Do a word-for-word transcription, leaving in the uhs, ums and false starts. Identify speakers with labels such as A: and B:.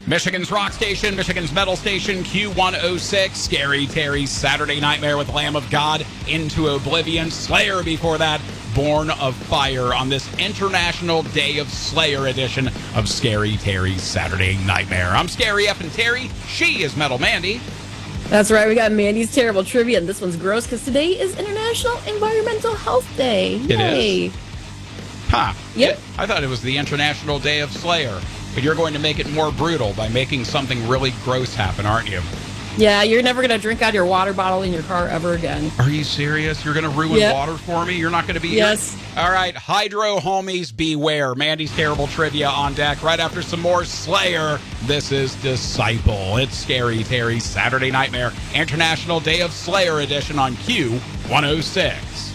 A: Michigan's rock station, Michigan's metal station, Q one oh six. Scary Terry's Saturday Nightmare with Lamb of God, Into Oblivion. Slayer before that, Born of Fire on this International Day of Slayer edition of Scary Terry's Saturday Nightmare. I'm Scary F and Terry. She is Metal Mandy.
B: That's right. We got Mandy's Terrible Trivia, and this one's gross because today is International Environmental Health Day.
A: It
B: Yay.
A: is. Huh.
B: Yep.
A: I thought it was the International Day of Slayer. But you're going to make it more brutal by making something really gross happen, aren't you?
B: Yeah, you're never going to drink out of your water bottle in your car ever again.
A: Are you serious? You're going to ruin
B: Yep.
A: water for me? You're not going to be...
B: Yes.
A: All right, Hydro homies, beware. Mandy's Terrible Trivia on deck. Right after some more Slayer, this is Disciple. It's Scary Terry's Saturday Nightmare International Day of Slayer edition on Q one oh six.